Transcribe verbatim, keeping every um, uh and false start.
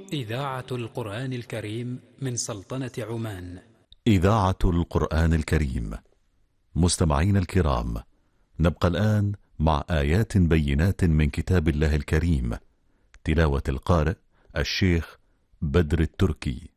إذاعة القرآن الكريم من سلطنة عمان. إذاعة القرآن الكريم. مستمعين الكرام، نبقى الآن مع آيات بينات من كتاب الله الكريم، تلاوة القارئ الشيخ بدر التركي.